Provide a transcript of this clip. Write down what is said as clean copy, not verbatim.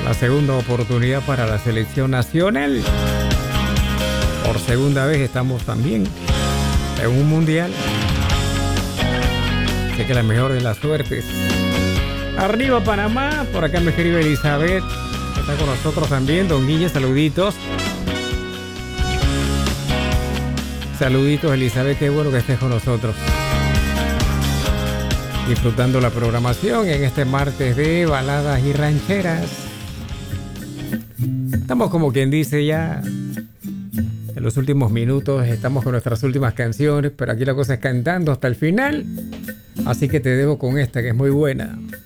La segunda oportunidad para la selección nacional. Por segunda vez estamos también en un mundial. Así que la mejor de las suertes. Arriba Panamá, por acá me escribe Elizabeth. Está con nosotros también. Don Guille, saluditos. Saluditos Elizabeth, qué bueno que estés con nosotros. Disfrutando la programación en este martes de baladas y rancheras. Estamos como quien dice ya en los últimos minutos, estamos con nuestras últimas canciones, pero aquí la cosa es cantando hasta el final. Así que te dejo con esta que es muy buena.